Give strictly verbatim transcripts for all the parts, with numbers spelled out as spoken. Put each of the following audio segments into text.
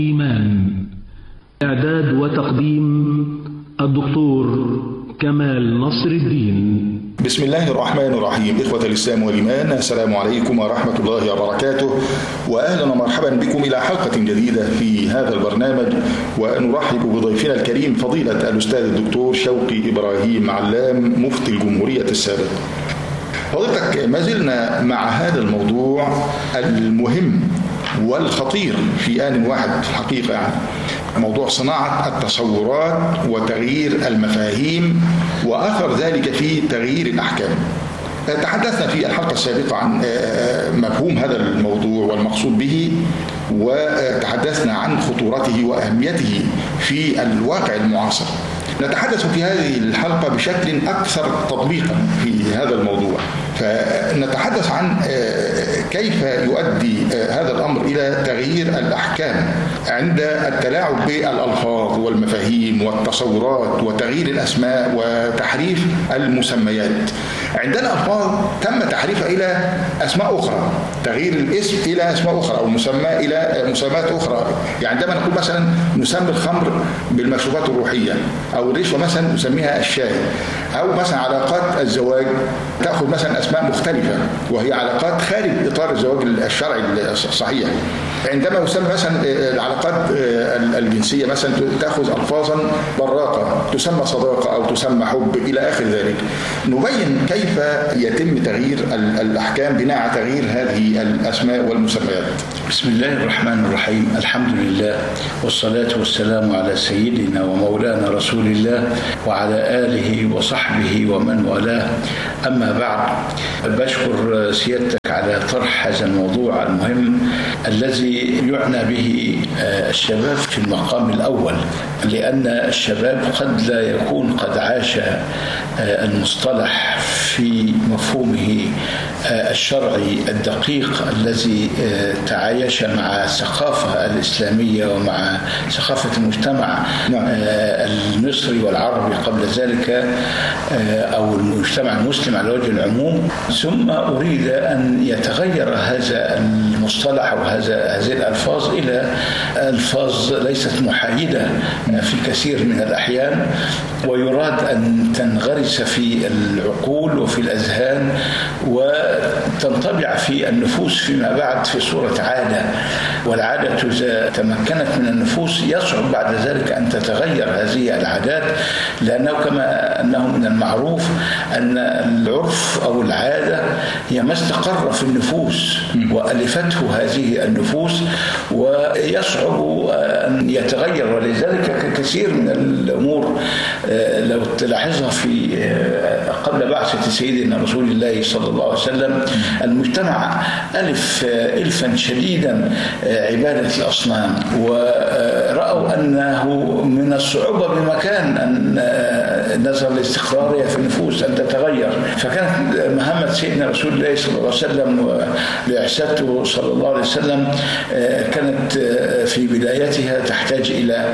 إيمان. إعداد وتقديم الدكتور كمال نصر الدين. بسم الله الرحمن الرحيم. إخوة الإسلام والإيمان، السلام عليكم ورحمة الله وبركاته، وأهلا ومرحبا بكم إلى حلقة جديدة في هذا البرنامج، ونرحب بضيفنا الكريم فضيلة الأستاذ الدكتور شوقي إبراهيم علام مفتي الجمهورية السابق. فضيلتك، ما زلنا مع هذا الموضوع المهم والخطير في آن واحد في الحقيقة، يعني موضوع صناعة التصورات وتغيير المفاهيم وأثر ذلك في تغيير الأحكام. تحدثنا في الحلقة السابقة عن مفهوم هذا الموضوع والمقصود به، وتحدثنا عن خطورته وأهميته في الواقع المعاصر. نتحدث في هذه الحلقة بشكل أكثر تطبيقا في هذا الموضوع، فنتحدث عن كيف يؤدي هذا الأمر إلى تغيير الأحكام عند التلاعب بالألفاظ والمفاهيم والتصورات وتغيير الأسماء وتحريف المسميات. عندنا ألفاظ تم تحريفها إلى أسماء أخرى، تغيير الاسم إلى أسماء أخرى أو مسمى إلى مسميات أخرى. يعني عندما نقول مثلا نسمي الخمر بالمشروبات الروحية، أو الرشوة مثلا نسميها الشاي، أو مثلا علاقات الزواج تأخذ مثلا أسماء مختلفة وهي علاقات خارج إطار الزواج الشرعي الصحيح. عندما يسمى مثلا العلاقات الجنسية مثلا تأخذ ألفاظا براقة، تسمى صداقة أو تسمى حب إلى آخر ذلك. نبين كيف يتم تغيير الأحكام بناء على تغيير هذه الأسماء والمسميات. بسم الله الرحمن الرحيم. الحمد لله والصلاة والسلام على سيدنا ومولانا رسول الله وعلى آله وصحبه ومن والاه. أما بعد، بشكر سيادتك على طرح هذا الموضوع المهم الذي يعنى به الشباب في المقام الأول، لأن الشباب قد لا يكون قد عاش المصطلح في مفهومه الشرعي الدقيق الذي تعايش مع الثقافة الإسلامية ومع ثقافة المجتمع المصري والعربي قبل ذلك، أو المجتمع المسلم على وجه العموم. ثم أريد أن يتغير هذا المصطلح وهذا هذه الألفاظ إلى ألفاظ ليست محايدة في كثير من الأحيان، ويراد أن تنغرس في العقول وفي الأذهان وتنطبع في النفوس فيما بعد في صورة عادة. والعادة إذا تمكنت من النفوس يصعب بعد ذلك أن تتغير هذه العادات، لأنه كما أنه من المعروف أن العرف أو العادة هي ما استقر في النفوس وألفته هذه النفوس، ويصعب أن يتغير. ولذلك كثير من الأمور لو تلاحظها في قبل بعثة سيدنا رسول الله صلى الله عليه وسلم، المجتمع ألف ألفا شديدا عبادة الأصنام، ورأوا أنه من الصعوبة بمكان أن نظر لاستقرارها في النفوس أن تتغير. فكانت مهمة سيدنا رسول الله صلى الله عليه وسلم وبعثته صلى الله عليه وسلم كانت في بدايتها تحتاج إلى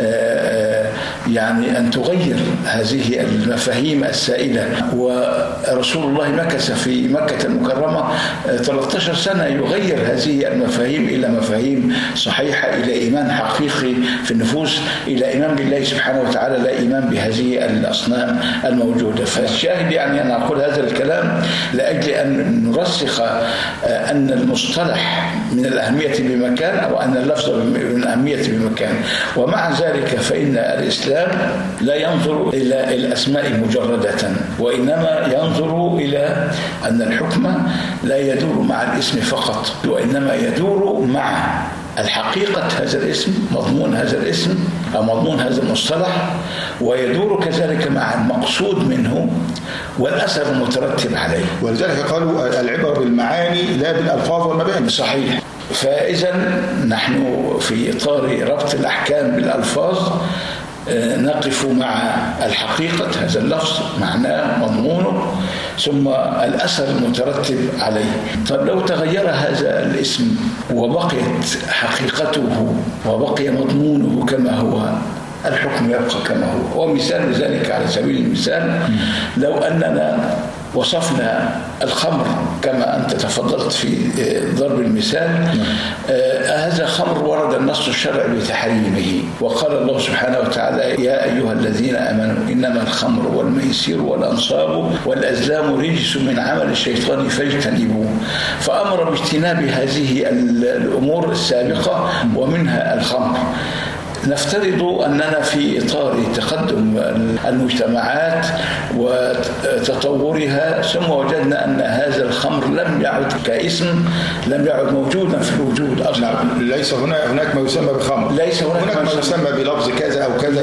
يعني أن تغير هذه المفاهيم السائدة. ورسول الله مكث في مكة المكرمة ثلاثة عشر سنة يغير هذه المفاهيم إلى مفاهيم صحيحة، إلى إيمان حقيقي في النفوس، إلى إيمان بالله سبحانه وتعالى، لا إيمان بهذه الأصنام الموجودة. فالشاهد يعني أن أقول هذا الكلام لأجل أن نرسخ أن المصطلح من الأهمية بمكان، أو أن اللفظ من الأهمية بمكان. ومع ذلك فإن الإسلام لا ينظر إلى الأسماء مجردة، وإنما ينظر إلى أن الحكم لا يدور مع الاسم فقط، وإنما يدور مع الحقيقة هذا الاسم، مضمون هذا الاسم أو مضمون هذا المصطلح، ويدور كذلك مع المقصود منه والأثر المترتب عليه. ولذلك قالوا العبرة بالمعاني لا بالألفاظ والمباني. صحيح. فإذا نحن في إطار ربط الأحكام بالألفاظ نقف مع الحقيقة هذا اللفظ، معناه مضمونه، ثم الأثر المترتب عليه. طب لو تغير هذا الاسم وبقيت حقيقته وبقي مضمونه كما هو، الحكم يبقى كما هو. ومثال ذلك على سبيل المثال، لو أننا وصفنا الخمر كما أنت تفضلت في ضرب المثال. آه هذا خمر ورد النص الشرعي بتحريمه، وقال الله سبحانه وتعالى: يا أيها الذين آمنوا إنما الخمر والميسر والأنصاب والأزلام رجس من عمل الشيطان فاجتنبوه، فأمر باجتناب هذه الأمور السابقة ومنها الخمر. نفترض أننا في إطار تقدم المجتمعات وتطورها ثم وجدنا أن هذا الخمر لم يعد كاسم، لم يعد موجودا في الوجود أصلا. ليس هنا هناك ما يسمى بخمر، ليس هناك, هناك ما يسمى بلفظ كذا أو كذا،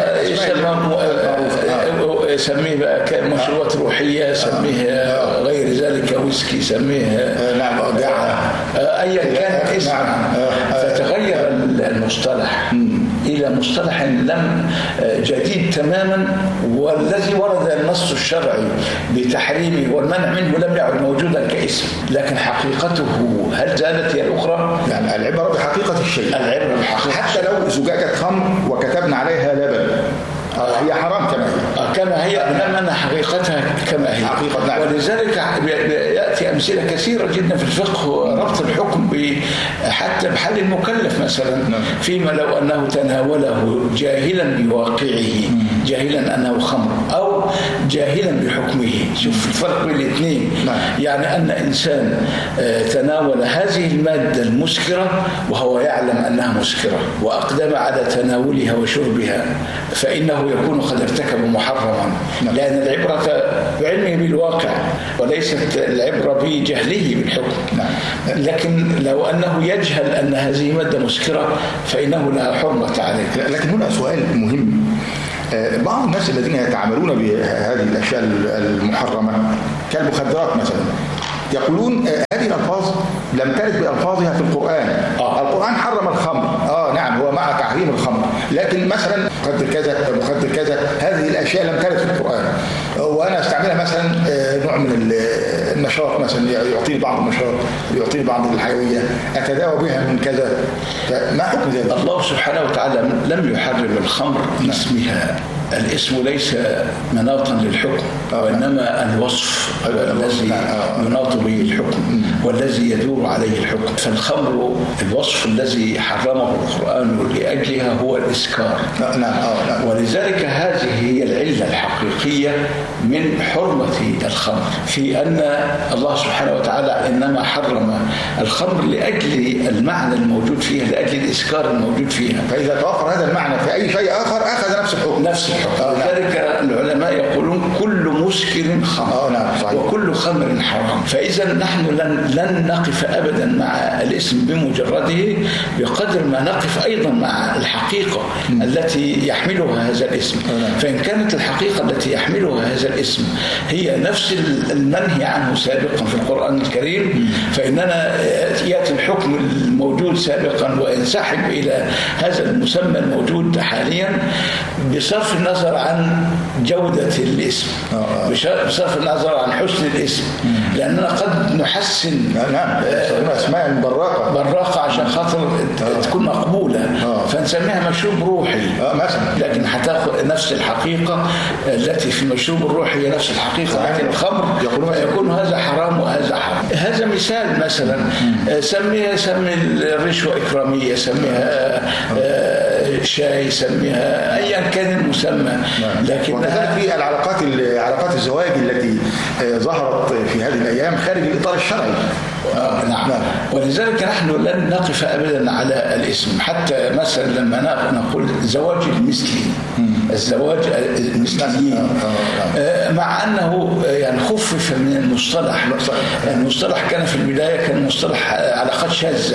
يسميه بقى مشروبات روحية، يسميه غير ذلك ويسكي، يسميه نعم قاعة، أيا كان اسم. فتغير المصطلح إلى مصطلح لم جديد تماما، والذي ورد النص الشرعي بتحريمه والمنع منه لم يعد موجودا كاسم، لكن حقيقته هل زالت هي الأخرى؟ يعني العبرة بحقيقة الشيء، العبرة بحقيقة حتى لو زجاجة خمر وكتبنا عليها لبن هي حرام كما هي كما هي لما حقيقتها كما هي حقيقة. نعم. ولذلك يأتي أمثلة كثيرة جدا في الفقه ربط الحكم حتى بحال المكلف مثلا. نعم. فيما لو أنه تناوله جاهلا بواقعه، جاهلا أنه خمر أو جاهلا بحكمه. شوف الفرق بين الاثنين. نعم. يعني أن إنسان تناول هذه المادة المسكرة وهو يعلم أنها مسكرة وأقدم على تناولها وشربها، فإنه يكون قد ارتكب محرما. نعم. لأن العبرة بعلمه بالواقع وليست العبرة بجهله بالحكم. نعم. لكن لو أنه يجهل أن هذه مادة مسكرة فإنه لا حرمة عليه. لكن هنا سؤال مهم. بعض الناس الذين يتعاملون بهذه الأشياء المحرمة كالمخدرات مثلا يقولون هذه الألفاظ لم ترد بألفاظها في القرآن. آه. القرآن حرم الخمر، آه نعم هو مع تحريم الخمر، لكن مثلا مخدر كذا مخدر كذا هذه الأشياء لم ترد في القرآن، وأنا استعملها مثلا نوع من النشاط، مثلا يعطيني بعض النشاط، يعطيني بعض الحيوية، أتداوى بها من كذا، فما حكم ذلك؟ الله سبحانه وتعالى لم يحرم الخمر باسمها. الاسم ليس مناطا للحكم، وإنما الوصف الذي يناط به الحكم والذي يدور عليه الحكم. فالخمر الوصف الذي حرمه القرآن لأجلها هو الإسكار. ولذلك هذه هي العلة الحقيقية من حرمة الخمر، في أن الله سبحانه وتعالى إنما حرم الخمر لأجل المعنى الموجود فيها، لأجل الإسكار الموجود فيها. فإذا توفر هذا المعنى في أي شيء آخر أخذ نفس الحكم. نفس الحكم. لذلك العلماء يقولون كل مسكر خمر وكل خمر حرام. فإذا نحن لن, لن نقف أبدا مع الاسم بمجرده بقدر ما نقف أيضا مع الحقيقة م. التي يحملها هذا الاسم. فإن كانت الحقيقة التي يحملها هذا الاسم هي نفس المنهي عنه سابقا في القرآن الكريم م. فإننا يأتي الحكم الموجود سابقا وينسحب إلى هذا المسمى الموجود حاليا بصرف النظر عن جودة الاسم، بصرف النظر عن حسن الاسم، لأننا قد نحسن نعم اسماء براقة براقة عشان خاطر تكون مقبولة، فنسميها مشروب روحي مثلا، لكن هتاخد نفس الحقيقة التي في المشروب الروحي هي نفس الحقيقة في الخمر، يكون هذا حرام وهذا حرام. هذا مثال مثلا. سميها سمي الرشوة إكرامية، سميها شاي، سميها أيا كان المسمى. لكن وكذلك في العلاقات علاقات الزواج التي ظهرت في هذه الأيام خارج الإطار الشرعي. آه نعم. نعم. ولذلك نحن لن نقف أبدا على الاسم، حتى مثلا لما نقول زواج المثلي، الزواج المثلي آه مع أنه يعني خفف من المصطلح. المصطلح كان في البداية كان مصطلح علاقات شاذة،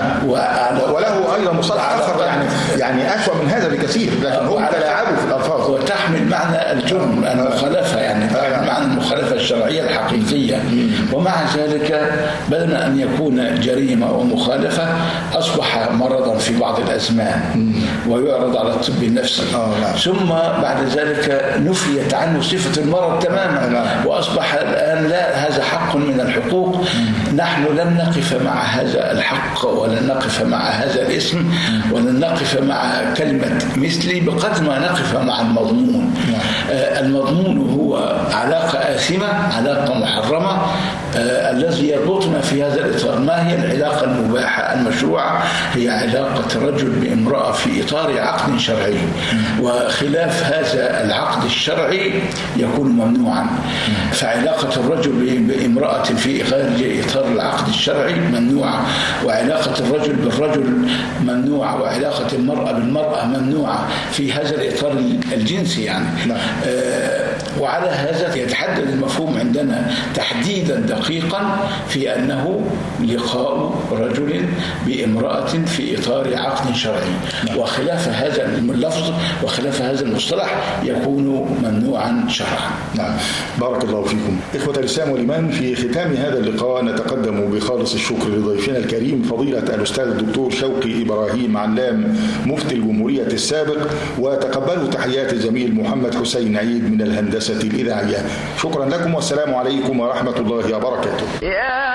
وله أيضا مصطلح آخر يعني يعني أسوأ من هذا بكثير، لكن هم تلاعبوا في الألفاظ وتحمل معنى الجرم، المخالفة، يعني تحمل معنى المخالفة الشرعية الحقيقية. ومع ذلك بدل أن يكون جريمة ومخالفة أصبح مرضا في بعض الأزمان ويعرض على الطب النفسي. ثم ثم بعد ذلك نفيت عنه صفة المرض تماما، وأصبح الآن لا، هذا حق من الحقوق. نحن لن نقف مع هذا الحق، ولن نقف مع هذا الاسم، ولن نقف مع كلمة مثلي بقدر ما نقف مع المضمون. المضمون هو علاقة آثمة، علاقة محرمة. آه الذي يربطنا في هذا الإطار ما هي العلاقة المباحة المشروعة؟ هي علاقة الرجل بامرأة في إطار عقد شرعي، وخلاف هذا العقد الشرعي يكون ممنوعا. فعلاقة الرجل بامرأة في خارج إطار العقد الشرعي ممنوعة، وعلاقة الرجل بالرجل ممنوعة، وعلاقة المرأة بالمرأة ممنوعة في هذا الإطار الجنسي يعني. آه وعلى هذا يتحدد المفهوم عندنا تحديدا دقيقا في أنه لقاء رجل بامرأة في إطار عقد شرعي، وخلاف هذا اللفظ وخلاف هذا المصطلح يكون ممنوعا شرعا. نعم، بارك الله فيكم. إخوة الإسلام والإيمان، في ختام هذا اللقاء نتقدم بخالص الشكر لضيفنا الكريم فضيلة الأستاذ الدكتور شوقي إبراهيم علام مفتي الجمهورية السابق، وتقبلوا تحيات الزميل محمد حسين عيد من الهندسة الإذاعية. شكرا لكم والسلام عليكم ورحمة الله وبركاته.